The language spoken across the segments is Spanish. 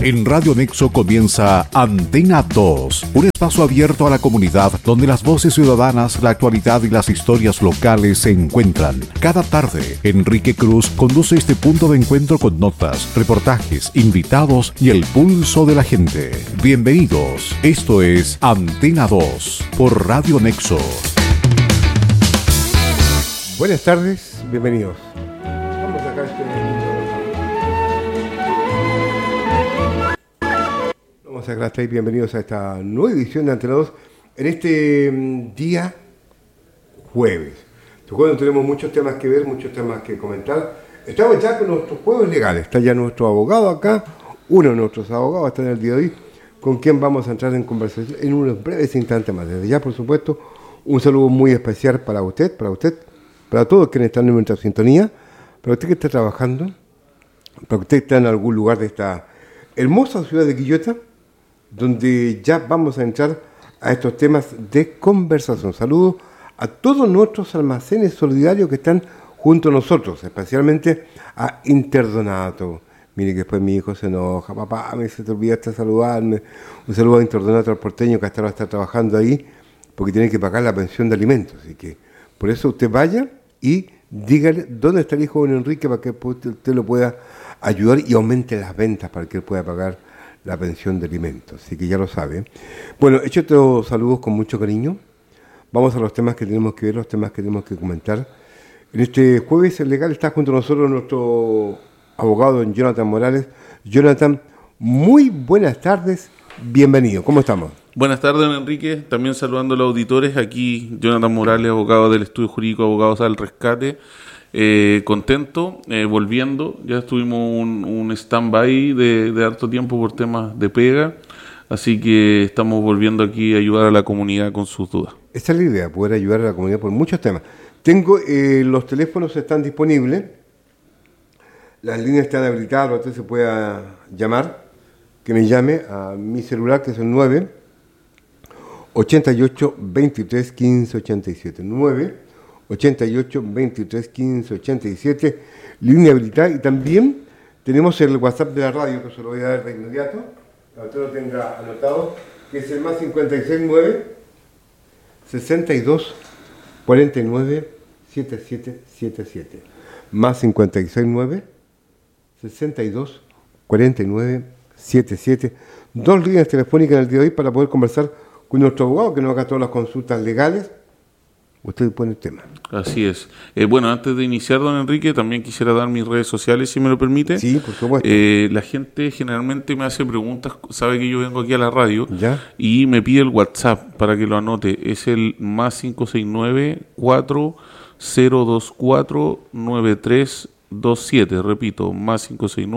En Radio Nexo comienza Antena 2, un espacio abierto a la comunidad donde las voces ciudadanas, la actualidad y las historias locales se encuentran. Cada tarde, Enrique Cruz conduce este punto de encuentro con notas, reportajes, invitados y el pulso de la gente. Bienvenidos, esto es Antena 2 por Radio Nexo. Buenas tardes, bienvenidos. Vamos a sacar Vamos a sacar bienvenidos a esta nueva edición de Antena 2 en este día jueves. Este jueves tenemos muchos temas que ver, muchos temas que comentar. Estamos ya con nuestros juegos legales. Está ya nuestro abogado acá, uno de nuestros abogados está en el día de hoy, con quien vamos a entrar en conversación en unos breves instantes más. Desde ya, por supuesto, un saludo muy especial para usted, para todos quienes están en nuestra sintonía, para usted que está trabajando, para usted que está en algún lugar de esta hermosa ciudad de Quillota, donde ya vamos a entrar a estos temas de conversación. Saludos a todos nuestros almacenes solidarios que están junto a nosotros, especialmente a Interdonato. Mire que después mi hijo se enoja, papá, me se te olvidaste de saludarme. Un saludo a Interdonato, al porteño que hasta ahora está trabajando ahí, porque tiene que pagar la pensión de alimentos. Así que por eso usted vaya y dígale dónde está el hijo de don Enrique para que usted lo pueda ayudar y aumente las ventas para que él pueda pagar la pensión de alimentos. Así que ya lo sabe. Bueno, hecho estos saludos con mucho cariño. Vamos a los temas que tenemos que ver, los temas que tenemos que comentar. En este jueves el legal está junto a nosotros nuestro abogado don Jonathan Morales. Jonathan, muy buenas tardes, bienvenido. ¿Cómo estamos? Buenas tardes, don Enrique. También saludando a los auditores. Aquí Jonathan Morales, abogado del Estudio Jurídico Abogados al Rescate. Contento, volviendo. Ya estuvimos un stand-by de harto tiempo por temas de pega. Así que estamos volviendo aquí a ayudar a la comunidad con sus dudas. Esta es la idea, poder ayudar a la comunidad por muchos temas. Los teléfonos están disponibles. Las líneas están habilitadas, usted se pueda llamar. Que me llame a mi celular, que es el 9 88 23 15 87 9 88 23 15 87, línea habilitada. Y también tenemos el WhatsApp de la radio, que se lo voy a dar de inmediato, para que usted lo tenga anotado, que es el más 569 62 49 7777. Más 569 62 49 77. Dos líneas telefónicas en el día de hoy para poder conversar con nuestro abogado que nos haga todas las consultas legales. Usted pone el tema. Así es. Bueno, antes de iniciar, don Enrique, también quisiera dar mis redes sociales, si me lo permite. Sí, por supuesto. La gente generalmente me hace preguntas, sabe que yo vengo aquí a la radio, ¿ya? Y me pide el WhatsApp para que lo anote. Es el más 569-4024-9327. Repito, más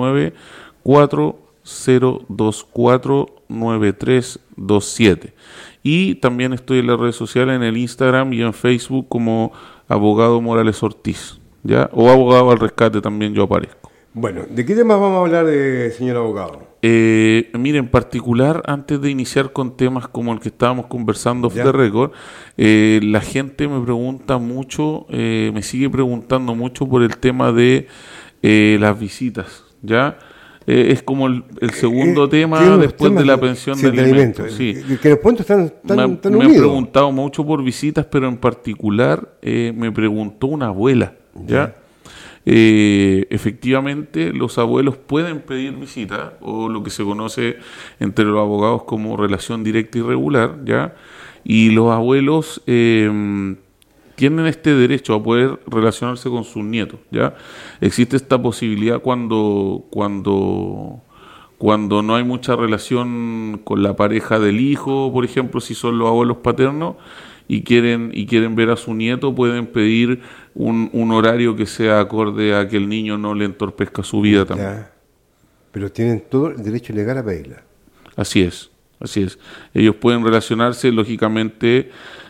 569-4024-9327. Y también estoy en las redes sociales, en el Instagram y en Facebook como Abogado Morales Ortiz, ¿ya? O Abogado al Rescate también yo aparezco. Bueno, ¿de qué temas vamos a hablar, señor abogado? Mire, en particular, antes de iniciar con temas como el que estábamos conversando off the record, la gente me pregunta mucho, me sigue preguntando mucho por el tema de las visitas, ¿ya? Es como el segundo tema después de la pensión de alimentos. Sí. Que los puntos están unidos. Me han preguntado mucho por visitas, pero en particular me preguntó una abuela, ¿ya? Efectivamente, los abuelos pueden pedir visita, o lo que se conoce entre los abogados como relación directa y regular, ¿ya? Y los abuelos tienen este derecho a poder relacionarse con sus nietos, ¿ya? Existe esta posibilidad cuando no hay mucha relación con la pareja del hijo, por ejemplo, si son los abuelos paternos y quieren ver a su nieto, pueden pedir un horario que sea acorde a que el niño no le entorpezca su vida también. Ya. Pero tienen todo el derecho legal a pedirla. Así es. Ellos pueden relacionarse, lógicamente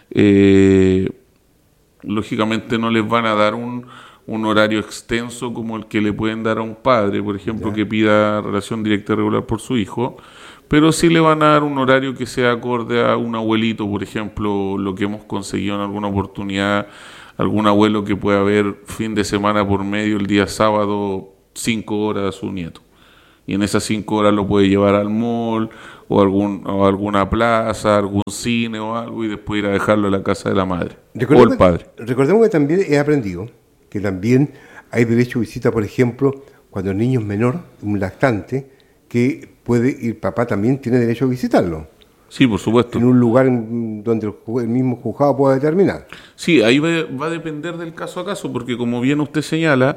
no les van a dar un horario extenso como el que le pueden dar a un padre, por ejemplo, que pida relación directa y regular por su hijo, pero sí le van a dar un horario que sea acorde a un abuelito, por ejemplo, lo que hemos conseguido en alguna oportunidad, algún abuelo que pueda ver fin de semana por medio, el día sábado, 5 horas a su nieto. Y en esas 5 horas lo puede llevar al mall o alguna plaza, algún cine o algo, y después ir a dejarlo a la casa de la madre o el padre. Recordemos que también he aprendido que también hay derecho a visita, por ejemplo, cuando el niño es menor, un lactante, que puede ir, papá también tiene derecho a visitarlo. Sí, por supuesto. En un lugar donde el mismo juzgado pueda determinar. Sí, ahí va a depender del caso a caso, porque como bien usted señala,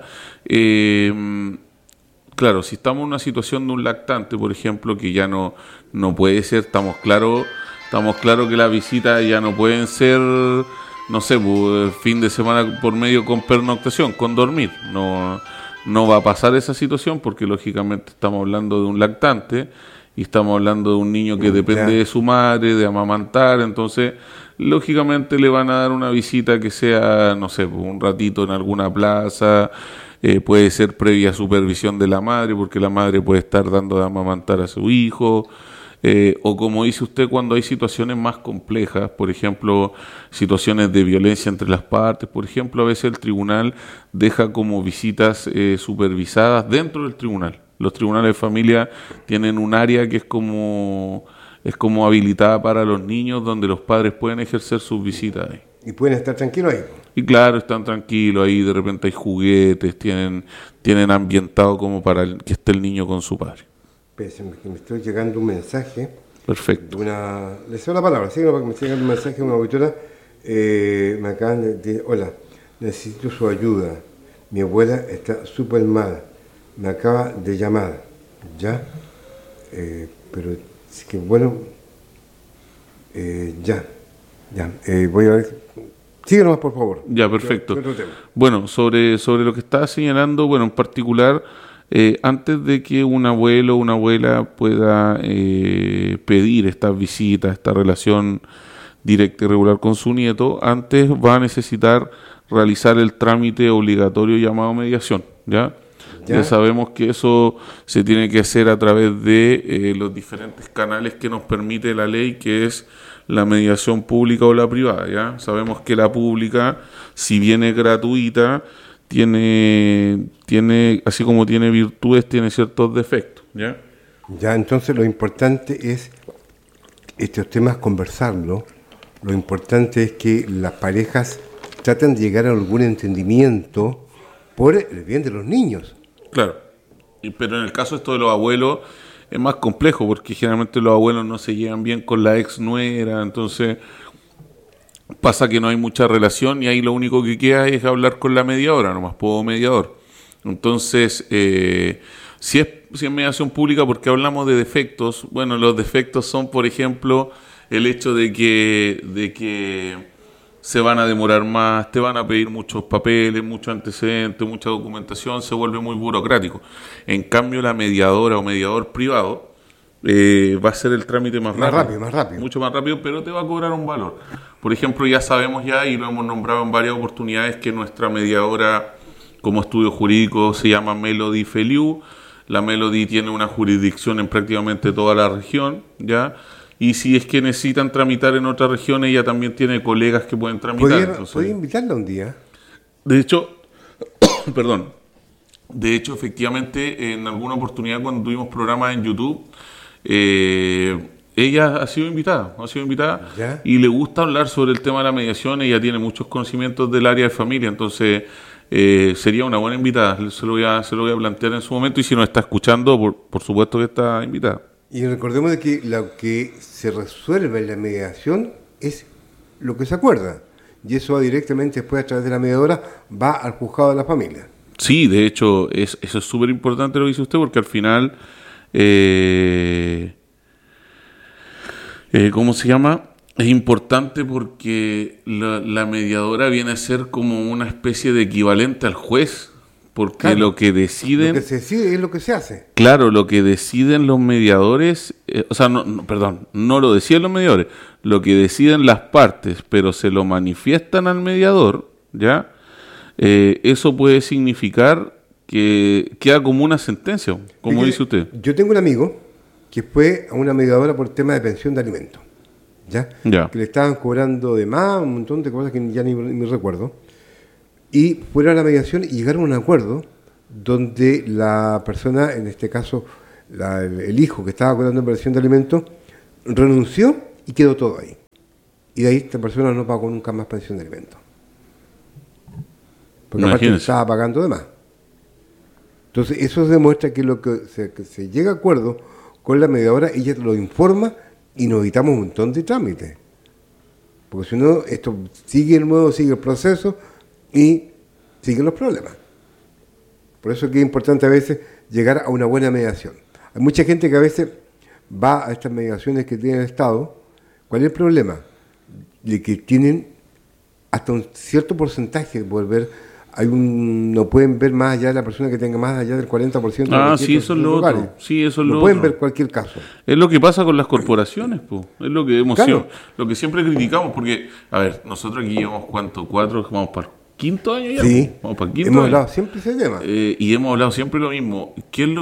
claro, si estamos en una situación de un lactante, por ejemplo, que ya no puede ser, estamos claros que las visitas ya no pueden ser, no sé, pues, fin de semana por medio con pernoctación, con dormir. No va a pasar esa situación porque lógicamente estamos hablando de un lactante y estamos hablando de un niño que depende de su madre, de amamantar, entonces lógicamente le van a dar una visita que sea, no sé, un ratito en alguna plaza, puede ser previa supervisión de la madre porque la madre puede estar dando de amamantar a su hijo, o como dice usted, cuando hay situaciones más complejas, por ejemplo, situaciones de violencia entre las partes, por ejemplo, a veces el tribunal deja como visitas supervisadas dentro del tribunal. Los tribunales de familia tienen un área que es como habilitada para los niños, donde los padres pueden ejercer sus visitas ahí. Y pueden estar tranquilos ahí. Y claro, están tranquilos ahí, de repente hay juguetes, tienen ambientado como para que esté el niño con su padre. Me estoy llegando un mensaje. Perfecto. Le cedo la palabra, ¿sí? Porque me está llegando un mensaje de una auditora. Me acaban de decir, hola, necesito su ayuda. Mi abuela está súper mal. Me acaba de llamar. ¿Ya? Pero es que bueno. Ya. Voy a ver. Sigue nomás, por favor. Ya, perfecto. Bueno, sobre lo que estaba señalando, bueno, en particular, antes de que un abuelo o una abuela pueda pedir estas visitas, esta relación directa y regular con su nieto, antes va a necesitar realizar el trámite obligatorio llamado mediación, ¿ya? Ya sabemos que eso se tiene que hacer a través de los diferentes canales que nos permite la ley, que es la mediación pública o la privada, ¿ya? Sabemos que la pública, si bien es gratuita, tiene así como tiene virtudes, tiene ciertos defectos, ¿ya? Ya, entonces lo importante es estos temas conversarlo. Lo importante es que las parejas traten de llegar a algún entendimiento por el bien de los niños. Claro, pero en el caso esto de los abuelos es más complejo porque generalmente los abuelos no se llevan bien con la ex nuera, entonces pasa que no hay mucha relación y ahí lo único que queda es hablar con la mediadora, nomás puedo mediador. Entonces, si es mediación pública, porque hablamos de defectos, bueno, los defectos son, por ejemplo, el hecho de que se van a demorar más, te van a pedir muchos papeles, muchos antecedentes, mucha documentación, se vuelve muy burocrático. En cambio, la mediadora o mediador privado va a ser el trámite más rápido, mucho más rápido, pero te va a cobrar un valor. Por ejemplo, ya sabemos y lo hemos nombrado en varias oportunidades, que nuestra mediadora como estudio jurídico se llama Melody Feliu. La Melody tiene una jurisdicción en prácticamente toda la región, ¿ya? Y si es que necesitan tramitar en otra región, ella también tiene colegas que pueden tramitar. ¿Podría invitarla un día? De hecho, efectivamente, en alguna oportunidad cuando tuvimos programas en YouTube, ella ha sido invitada ¿Ya? Y le gusta hablar sobre el tema de la mediación. Ella tiene muchos conocimientos del área de familia, entonces sería una buena invitada. Se lo voy a plantear en su momento, y si nos está escuchando, por supuesto que está invitada. Y recordemos de que lo que se resuelve en la mediación es lo que se acuerda. Y eso va directamente después, a través de la mediadora, va al juzgado de la familia. Sí, de hecho, eso es súper importante lo que dice usted, porque al final, ¿cómo se llama? Es importante porque la mediadora viene a ser como una especie de equivalente al juez. Porque claro, lo que deciden... Lo que se decide es lo que se hace. Claro, lo que deciden los mediadores... no lo deciden los mediadores. Lo que deciden las partes, pero se lo manifiestan al mediador, ¿ya? Eso puede significar que queda como una sentencia, como dice usted. Yo tengo un amigo que fue a una mediadora por tema de pensión de alimentos, ¿ya? Que le estaban cobrando de más, un montón de cosas que ya ni recuerdo. Y fueron a la mediación y llegaron a un acuerdo donde la persona, en este caso el hijo que estaba cobrando en pensión de alimentos renunció y quedó todo ahí. Y de ahí esta persona no pagó nunca más pensión de alimentos. Porque aparte estaba pagando de más. Entonces eso demuestra que que se llega a acuerdo con la mediadora, ella lo informa y nos evitamos un montón de trámites. Porque si no, esto sigue el proceso y siguen los problemas. Por eso es que es importante a veces llegar a una buena mediación. Hay mucha gente que a veces va a estas mediaciones que tiene el Estado. ¿Cuál es el problema? De que tienen hasta un cierto porcentaje de poder ver. No pueden ver más allá de la persona que tenga más allá del 40% de los sí, eso es lo otro. Sí, eso es lo pueden otro. ver cualquier caso. Es lo que pasa con las corporaciones, po. Es lo que lo que siempre criticamos, porque, a ver, nosotros aquí llevamos, ¿cuánto? 4, vamos para el quinto año ya. Sí, vamos para el quinto hemos año. hablado siempre ese tema. Y hemos hablado siempre lo mismo.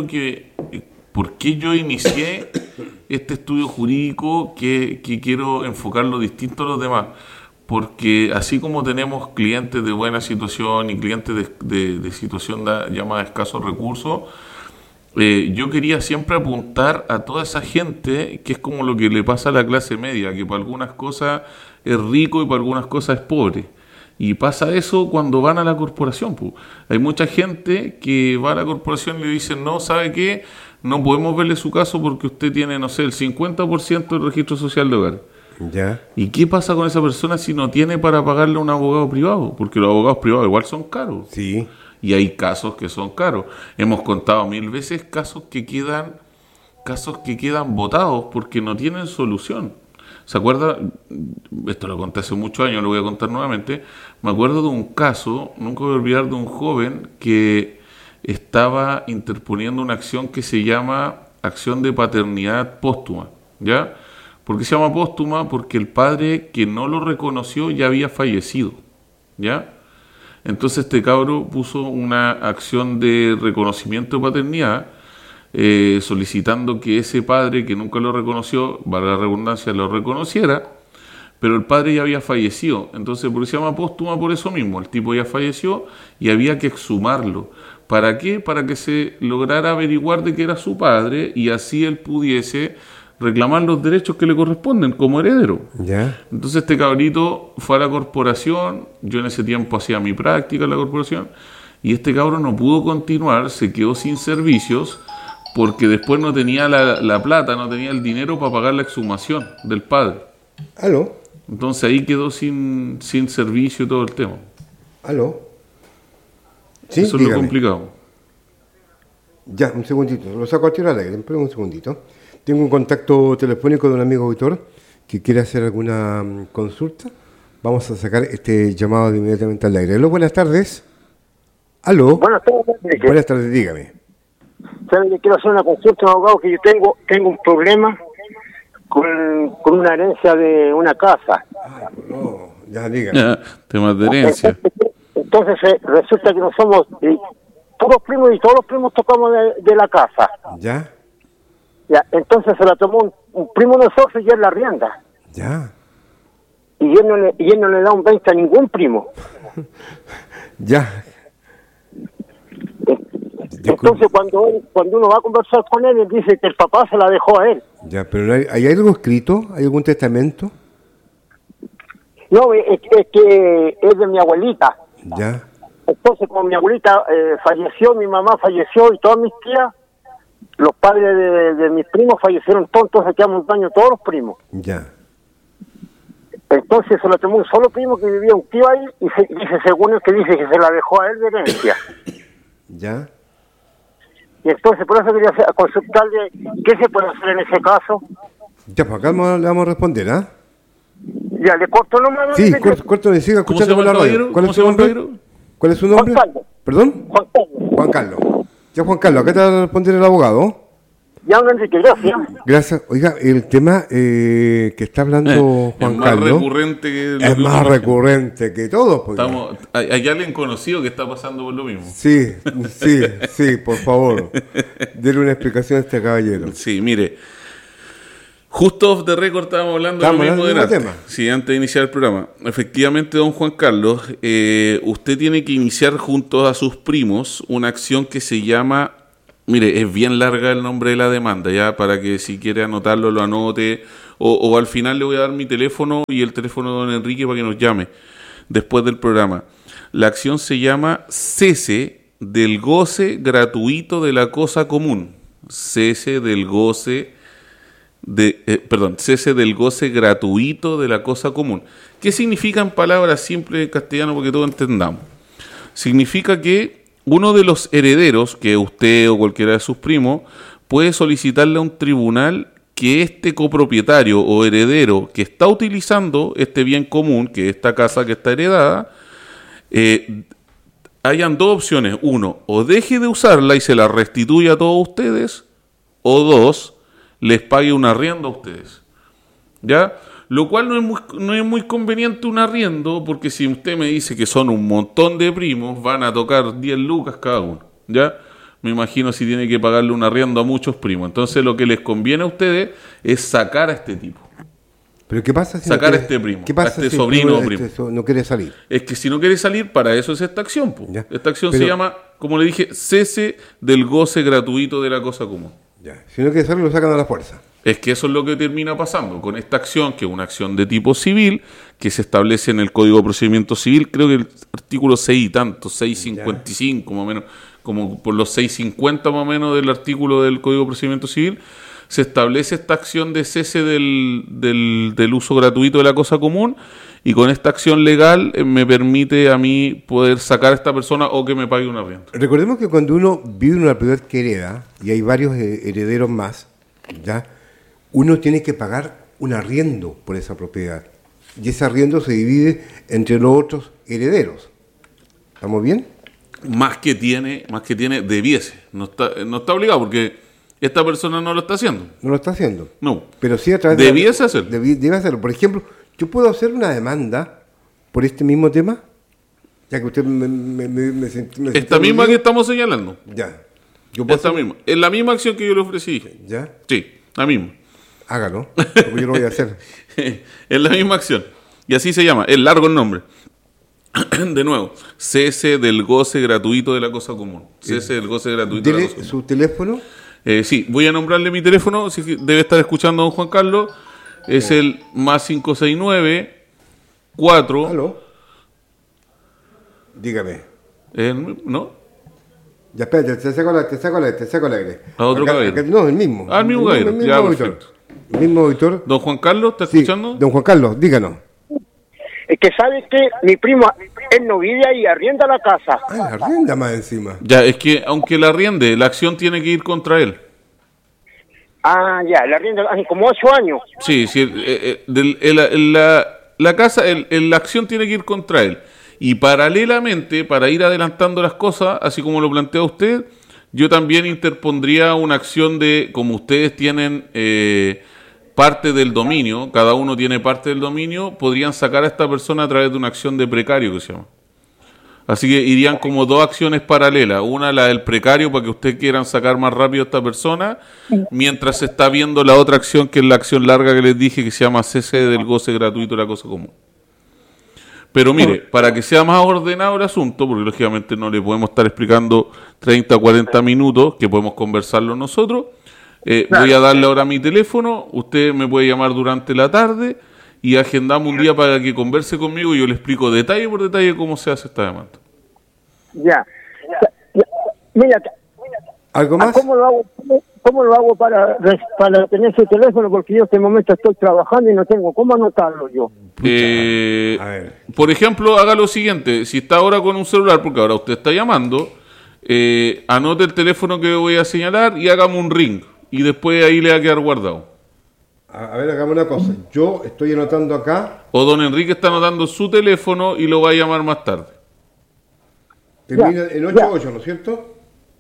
¿Por qué yo inicié este estudio jurídico que quiero enfocarlo distinto a los demás? Porque así como tenemos clientes de buena situación y clientes de situación llamada escasos recursos, yo quería siempre apuntar a toda esa gente que es como lo que le pasa a la clase media, que para algunas cosas es rico y para algunas cosas es pobre. Y pasa eso cuando van a la corporación, pues. Hay mucha gente que va a la corporación y le dicen, no, ¿sabe qué? No podemos verle su caso porque usted tiene, no sé, el 50% del registro social de hogar. Ya. ¿Y qué pasa con esa persona si no tiene para pagarle a un abogado privado? Porque los abogados privados igual son caros. Sí. Y hay casos que son caros. Hemos contado 1000 veces casos que quedan botados porque no tienen solución. ¿Se acuerda? Esto lo conté hace muchos años, lo voy a contar nuevamente. Me acuerdo de un caso, nunca voy a olvidar, de un joven que estaba interponiendo una acción que se llama acción de paternidad póstuma, ¿ya? ¿Por qué se llama póstuma? Porque el padre que no lo reconoció ya había fallecido, ¿ya? Entonces este cabro puso una acción de reconocimiento de paternidad, solicitando que ese padre que nunca lo reconoció, valga la redundancia, lo reconociera, pero el padre ya había fallecido. Entonces, ¿por qué se llama póstuma? Por eso mismo, el tipo ya falleció y había que exhumarlo. ¿Para qué? Para que se lograra averiguar de que era su padre y así él pudiese reclamar los derechos que le corresponden como heredero. ¿Ya? Entonces este cabrito fue a la corporación, yo en ese tiempo hacía mi práctica en la corporación, y este cabrón no pudo continuar, se quedó sin servicios, porque después no tenía la plata, no tenía el dinero para pagar la exhumación del padre. ¿Aló? Entonces ahí quedó sin servicio y todo el tema. ¿Aló? Sí, eso dígame. Es lo complicado. Ya, un segundito, lo saco a tirar al aire, espera un segundito. Tengo un contacto telefónico de un amigo auditor que quiere hacer alguna consulta. Vamos a sacar este llamado de inmediatamente al aire. Aló, buenas tardes. Aló. Buenas tardes. Buenas tardes, dígame. ¿Sabe que quiero hacer una consulta, abogado? Que yo tengo un problema con una herencia de una casa. No, ya dígame. Temas de herencia. Entonces resulta que no somos puros primos y todos los primos tocamos de la casa. ¿Ya? Ya, entonces se la tomó un primo de nosotros y él la arrienda. Ya. Y él no le da un 20 a ningún primo. Ya. Entonces cuando uno va a conversar con él dice que el papá se la dejó a él. Ya, pero ¿hay algo escrito? ¿Hay algún testamento? No, es que es de mi abuelita. Ya. Entonces como mi abuelita falleció, mi mamá falleció y todas mis tías, los padres de mis primos fallecieron todos, entonces quedamos un daño todos los primos. Ya. Entonces se lo tomó un solo primo que vivía un tío ahí y dice, según él, que dice que se la dejó a él de herencia. Ya. Y entonces por eso quería consultarle qué se puede hacer en ese caso. Ya, pues acá le vamos a responder, ¿ah? Ya, le corto nomás. Sí, corto y siga escuchando por la radio. ¿Cuál es su nombre? ¿Cuál es su nombre? Juan Carlos. ¿Perdón? Juan Carlos. Ya, Juan Carlos, acá te va a responder el abogado. Ya, don Enrique, gracias. Gracias. Oiga, el tema que está hablando Juan Carlos Es más recurrente que todo. Porque... Hay alguien conocido que está pasando por lo mismo. Sí, por favor. Dele una explicación a este caballero. Sí, mire. Justo off the record estábamos hablando de lo mismo delante. Tema. Sí, antes de iniciar el programa. Efectivamente, don Juan Carlos, usted tiene que iniciar junto a sus primos una acción que se llama Mire, es bien larga el nombre de la demanda, ya, para que si quiere anotarlo, lo anote, o al final le voy a dar mi teléfono y el teléfono de don Enrique para que nos llame después del programa. La acción se llama cese del goce gratuito de la cosa común. Cese del goce cese del goce gratuito de la cosa común. ¿Qué significa en palabras simples en castellano porque todos entendamos? Significa que uno de los herederos, que usted o cualquiera de sus primos, puede solicitarle a un tribunal que este copropietario o heredero que está utilizando este bien común, que es esta casa que está heredada, hayan dos opciones. Uno, o deje de usarla y se la restituya a todos ustedes, o dos, les pague un arriendo a ustedes. ¿Ya? Lo cual no es muy conveniente un arriendo, porque si usted me dice que son un montón de primos, van a tocar 10 lucas cada uno, ¿ya? Me imagino si tiene que pagarle un arriendo a muchos primos. Entonces lo que les conviene a ustedes es sacar a este tipo. ¿Pero qué pasa si sacar a este primo, ¿qué pasa a este si sobrino o primo? No quiere salir? Es que si no quiere salir, para eso es esta acción, po. Esta acción se llama, como le dije, cese del goce gratuito de la cosa común. Ya. Si no quiere salir, lo sacan a la fuerza. Es que eso es lo que termina pasando con esta acción, que es una acción de tipo civil, que se establece en el Código de Procedimiento Civil, creo que el artículo 6 y tanto, 655 más o menos, como por los 650 más o menos del artículo del Código de Procedimiento Civil, se establece esta acción de cese del uso gratuito de la cosa común, y con esta acción legal me permite a mí poder sacar a esta persona o que me pague un arriendo. Recordemos que cuando uno vive en una propiedad que hereda, y hay varios herederos más, ¿ya? Uno tiene que pagar un arriendo por esa propiedad. Y ese arriendo se divide entre los otros herederos. ¿Estamos bien? Más que tiene, debiese. No está obligado porque esta persona no lo está haciendo. No lo está haciendo. No. Pero sí a través debiese hacerlo. Debe hacerlo. Por ejemplo, yo puedo hacer una demanda por este mismo tema, ya que usted me esta misma que estamos señalando. Ya. Esta misma. Es la misma acción que yo le ofrecí. ¿Ya? Sí, la misma. Hágalo, porque yo lo voy a hacer. Es la misma acción. Y así se llama. Es largo el nombre. De nuevo, cese del goce gratuito de la cosa común. Cese del goce gratuito de la cosa común. ¿Su teléfono? Sí, voy a nombrarle mi teléfono. Si debe estar escuchando a don Juan Carlos. Es el más 569 4. ¿Aló? Dígame. ¿No? Ya, espérate, te saco el aire. ¿A otro caballero? No, el mismo. Ah, el mismo caballero. Ya, perfecto. El mismo auditor. Don Juan Carlos, ¿está escuchando? Sí, don Juan Carlos, díganos. Es que sabe que mi primo, él no vive ahí, arrienda la casa. Ah, arrienda más encima. Ya, es que aunque la arriende, la acción tiene que ir contra él. Ah, ya, la arrienda hace como 8 años. Sí, la casa, la acción tiene que ir contra él. Y paralelamente, para ir adelantando las cosas, así como lo plantea usted, yo también interpondría una acción de, como ustedes tienen parte del dominio, cada uno tiene parte del dominio, podrían sacar a esta persona a través de una acción de precario, que se llama. Así que irían como dos acciones paralelas. Una, la del precario, para que ustedes quieran sacar más rápido a esta persona, mientras se está viendo la otra acción, que es la acción larga que les dije, que se llama cese del goce gratuito de la cosa común. Pero mire, para que sea más ordenado el asunto, porque lógicamente no le podemos estar explicando 30 o 40 minutos, que podemos conversarlo nosotros, voy a darle ahora mi teléfono, usted me puede llamar durante la tarde y agendamos un día para que converse conmigo y yo le explico detalle por detalle cómo se hace esta demanda. Ya. Mira, ¿algo más? ¿Cómo lo hago para tener su teléfono? Porque yo en este momento estoy trabajando y no tengo cómo anotarlo yo. A ver. Por ejemplo, haga lo siguiente, si está ahora con un celular, porque ahora usted está llamando, anote el teléfono que voy a señalar y hágame un ring, y después ahí le va a quedar guardado. A ver, hagamos una cosa, yo estoy anotando acá. O don Enrique está anotando su teléfono y lo va a llamar más tarde. Termina en 88, ¿no es cierto?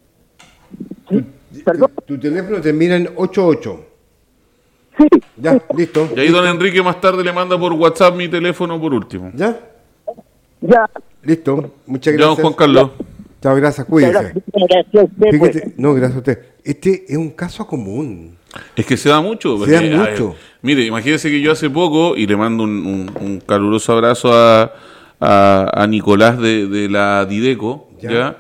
Tu teléfono termina en 88. Sí. Ya, listo. Y ahí don Enrique más tarde le manda por WhatsApp mi teléfono por último. ¿Ya? Ya. Listo, muchas Ya, gracias. don Juan Carlos. Chao, gracias, cuídese. Gracias a usted, pues. Fíjate, no, gracias a usted. Este es un caso común. Es que se da mucho. Se da mucho. Mire, imagínese que yo hace poco, y le mando un caluroso abrazo a Nicolás de la Dideco, ¿ya?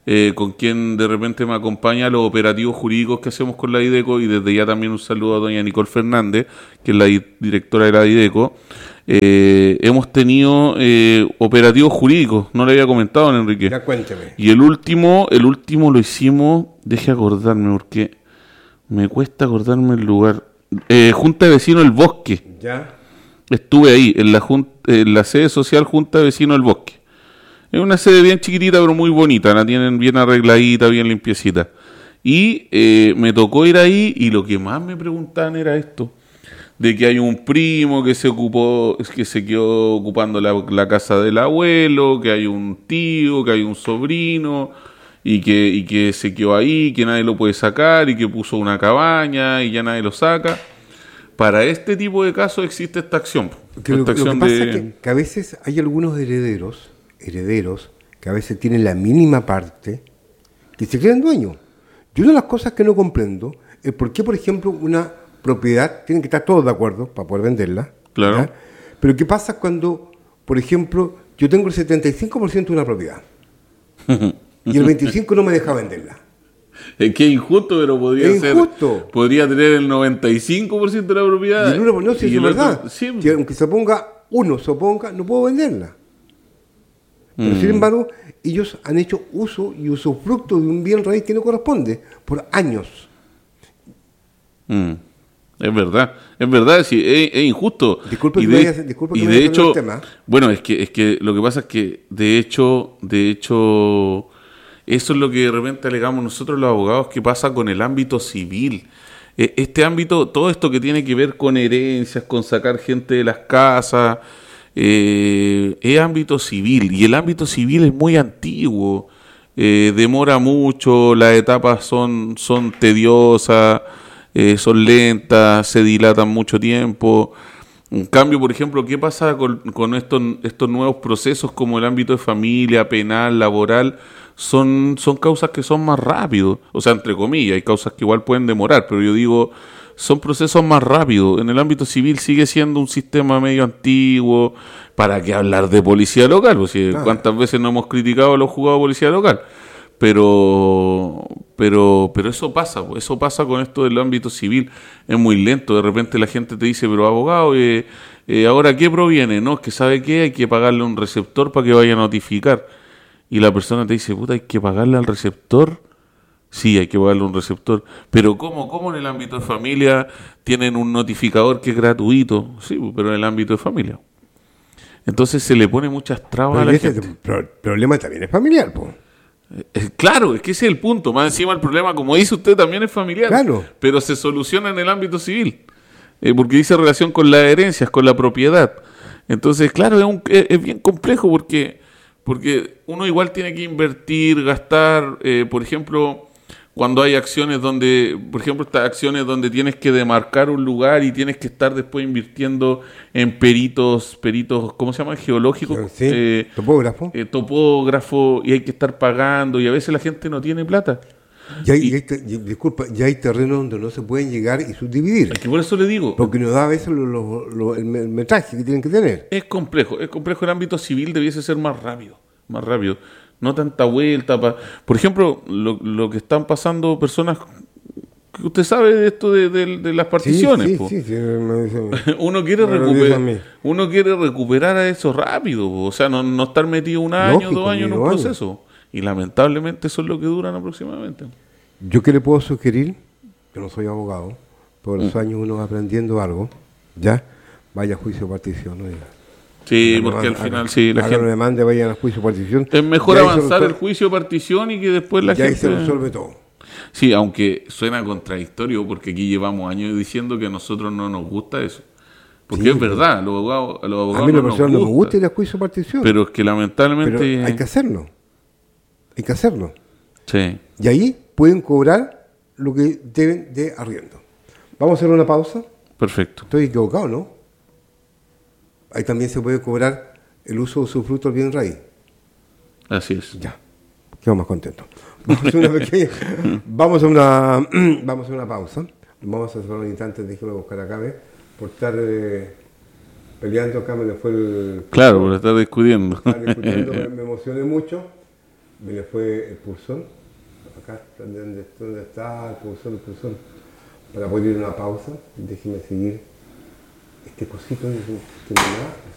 con quien de repente me acompaña a los operativos jurídicos que hacemos con la IDECO, y desde ya también un saludo a doña Nicole Fernández, que es la directora de la IDECO. Hemos tenido operativos jurídicos, no le había comentado, don Enrique. Ya cuénteme. Y el último lo hicimos, deje acordarme porque me cuesta acordarme el lugar. Junta de Vecinos del Bosque. Ya. Estuve ahí, en la sede social Junta de Vecinos del Bosque. Es una sede bien chiquitita, pero muy bonita. La tienen bien arregladita, bien limpiecita. Y me tocó ir ahí, y lo que más me preguntaban era esto: de que hay un primo que se quedó ocupando la casa del abuelo, que hay un tío, que hay un sobrino, y que se quedó ahí, que nadie lo puede sacar, y que puso una cabaña y ya nadie lo saca. Para este tipo de casos existe esta acción. Lo que pasa es que a veces hay algunos herederos que a veces tienen la mínima parte que se creen dueños. Y una de las cosas que no comprendo es por qué, por ejemplo, una propiedad, tienen que estar todos de acuerdo para poder venderla. Claro. ¿Ya? Pero ¿qué pasa cuando, por ejemplo, yo tengo el 75% de una propiedad y el 25% no me deja venderla? Es que es injusto, pero podría ser. Injusto. Podría tener el 95% de la propiedad. Y el uno, no, si y es verdad. Sí. Si aunque se oponga, no puedo venderla. Pero sin embargo, ellos han hecho uso y usufructo de un bien raíz que no corresponde por años. Es verdad, sí, es injusto. Disculpe y que de me hecho, el tema. bueno, es que lo que pasa es que de hecho, eso es lo que de repente alegamos nosotros los abogados que pasa con el ámbito civil. Este ámbito, todo esto que tiene que ver con herencias, con sacar gente de las casas, es ámbito civil, y el ámbito civil es muy antiguo, demora mucho, las etapas son tediosas, son lentas, se dilatan mucho tiempo. En cambio, por ejemplo, ¿qué pasa con estos nuevos procesos como el ámbito de familia, penal, laboral? Son causas que son más rápidos, o sea, entre comillas, hay causas que igual pueden demorar, pero yo digo, son procesos más rápidos. En el ámbito civil sigue siendo un sistema medio antiguo. ¿Para qué hablar de policía local? Pues, ¿cuántas veces no hemos criticado a los juzgados de policía local? Pero eso pasa con esto del ámbito civil. Es muy lento. De repente la gente te dice, pero abogado, ¿ahora qué proviene? No, es que ¿sabe qué? Hay que pagarle a un receptor para que vaya a notificar. Y la persona te dice, puta, ¿hay que pagarle al receptor? Sí, hay que pagarle a un receptor. Pero ¿cómo en el ámbito de familia tienen un notificador que es gratuito? Sí, pero en el ámbito de familia. Entonces se le pone muchas trabas a la gente. El problema también es familiar, po. Claro, es que ese es el punto. Más encima el problema, como dice usted, también es familiar. Claro. Pero se soluciona en el ámbito civil. Porque dice relación con las herencias, con la propiedad. Entonces, claro, es bien complejo porque uno igual tiene que invertir, gastar. Por ejemplo, cuando hay acciones donde, por ejemplo, estas acciones donde tienes que demarcar un lugar y tienes que estar después invirtiendo en peritos, ¿cómo se llama? Geológicos. Sí, topógrafo. Topógrafo, y hay que estar pagando, y a veces la gente no tiene plata. Ya hay terrenos donde no se pueden llegar y subdividir. Es que por eso le digo. Porque nos da a veces el metraje que tienen que tener. Es complejo el ámbito civil debiese ser más rápido. No tanta vuelta. Por ejemplo, lo que están pasando personas, que usted sabe de esto de las particiones. Sí, Uno quiere recuperar a eso rápido, o sea, no estar metido un año, 2 años en un proceso. Y lamentablemente eso es lo que duran aproximadamente. ¿Yo qué le puedo sugerir? Que no soy abogado, por los años uno va aprendiendo algo, ¿ya? Vaya a juicio de partición, ¿no? Sí, porque al final sí, la gente demande, vayan a juicio de partición. Es mejor avanzar el juicio de partición y que después la gente... ahí se resuelve todo. Sí, aunque suena contradictorio porque aquí llevamos años diciendo que a nosotros no nos gusta eso. Porque es verdad, a los abogados a mí la persona no me gusta ir a juicio de partición. Pero es que lamentablemente... Pero hay que hacerlo. Sí. Y ahí pueden cobrar lo que deben de arriendo. Vamos a hacer una pausa. Perfecto. Estoy equivocado, ¿no? Ahí también se puede cobrar el uso de usufructo del bien raíz. Así es. Ya, quedo más contento. Vamos a una pausa. Vamos a hacer un instante, déjeme buscar acá, por estar peleando acá, me le fue el... Claro, por estar discutiendo. Me emocioné mucho. Me le fue el pulsón. Acá está donde está el pulsón. Para poder ir a una pausa, déjeme seguir este cosito que me da.